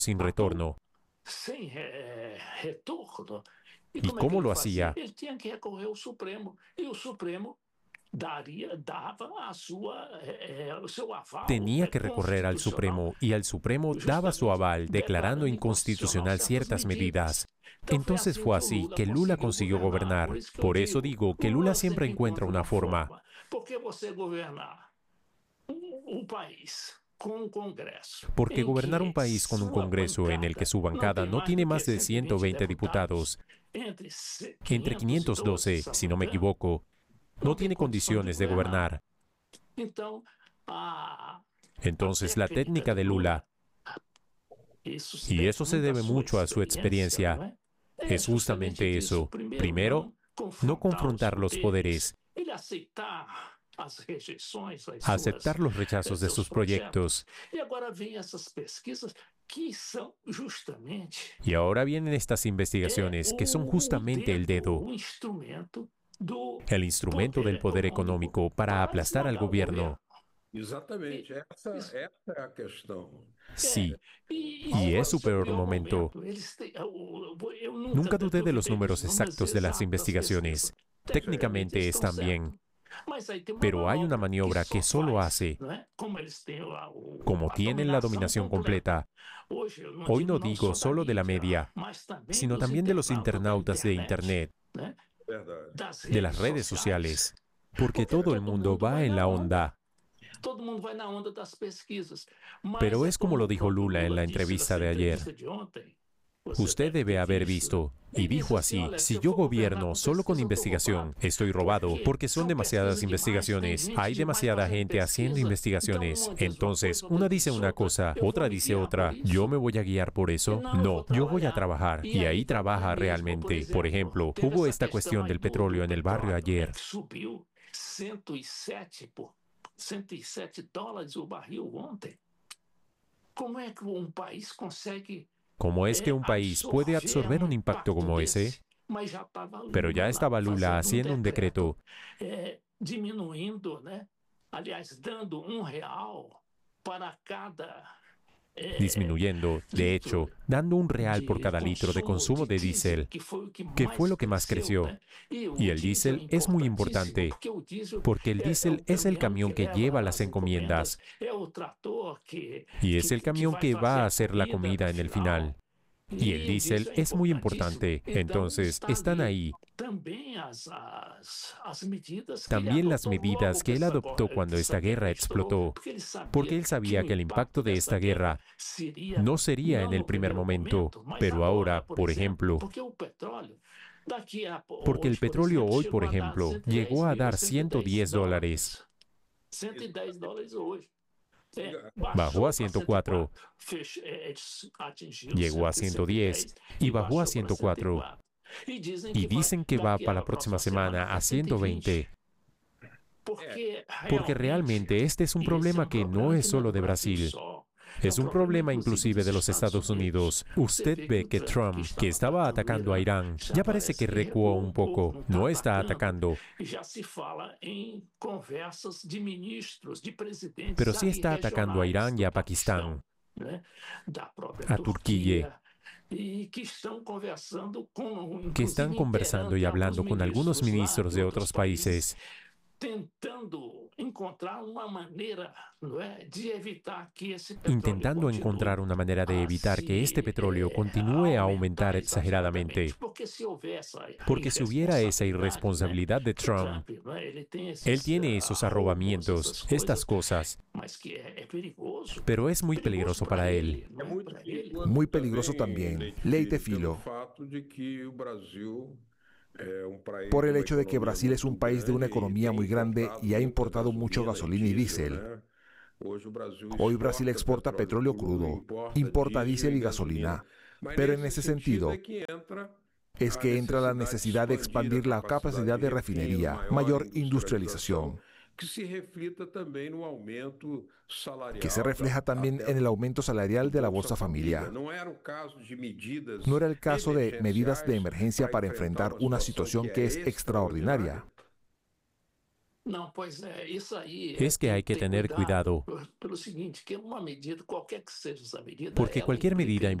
sin retorno. ¿Y cómo lo hacía? Tenía que recorrer al Supremo y el Supremo daba su aval declarando inconstitucional ciertas medidas. Entonces fue así que Lula consiguió gobernar. Por eso digo que Lula siempre encuentra una forma. Porque gobernar un país con un Congreso en el que su bancada no tiene más de 120 diputados, entre 512, si no me equivoco, no tiene condiciones de gobernar. Entonces la técnica de Lula, y eso se debe mucho a su experiencia, es justamente eso. Primero, no confrontar los poderes, aceptar los rechazos de sus proyectos. Y ahora vienen estas investigaciones que son justamente el dedo, el instrumento del poder económico para aplastar al gobierno. Exatamente, essa é a questão. Sí, y es su peor momento. Nunca dudé de los números exactos de las investigaciones. Técnicamente están bien. Pero hay una maniobra que solo hace, como tienen la dominación completa. Hoy no digo solo de la media, sino también de los internautas de Internet, de las redes sociales, porque todo el mundo va en la onda. Pero es como lo dijo Lula en la entrevista de ayer. Usted debe haber visto, y dijo así, si yo gobierno solo con investigación, estoy robado, porque son demasiadas investigaciones, hay demasiada gente haciendo investigaciones. Entonces, una dice una cosa, otra dice otra, ¿yo me voy a guiar por eso? No, yo voy a trabajar, y ahí trabaja realmente. Por ejemplo, hubo esta cuestión del petróleo en el barrio ayer. ¿Cómo es que un país puede absorber un impacto como ese? Pero ya estaba Lula haciendo un decreto disminuyendo, de hecho, dando R$1 por cada litro de consumo de diésel, que fue lo que más creció. Y el diésel es muy importante, porque el diésel es el camión que lleva las encomiendas, y es el camión que va a hacer la comida en el final. Y el diésel es muy importante, entonces están ahí. También las medidas que él adoptó cuando esta guerra explotó, porque él sabía que el impacto de esta guerra no sería en el primer momento, pero ahora, por ejemplo, porque el petróleo hoy, por ejemplo, llegó a dar $110. Bajó a 104, llegó a 110 y bajó a 104. Y dicen que va para la próxima semana a 120. Porque realmente este es un problema que no es solo de Brasil. Es un problema inclusive de los Estados Unidos. Usted ve que Trump, que estaba atacando a Irán, ya parece que recuó un poco. No está atacando. Pero sí está atacando a Irán y a Pakistán, a Turquía, que están conversando y hablando con algunos ministros de otros países, intentando encontrar una manera de evitar que este petróleo continúe a aumentar exageradamente. Porque si hubiera esa irresponsabilidad de Trump, él tiene esos arrobamientos, estas cosas, pero es muy peligroso para él. Muy peligroso también. Leite Filo. Por el hecho de que Brasil es un país de una economía muy grande y ha importado mucho gasolina y diésel. Hoy Brasil exporta petróleo crudo, importa diésel y gasolina, pero en ese sentido es que entra la necesidad de expandir la capacidad de refinería, mayor industrialización, que se refleja también en el aumento salarial de la Bolsa Familia. No era el caso de medidas de emergencia para enfrentar una situación que es extraordinaria. Es que hay que tener cuidado, porque cualquier medida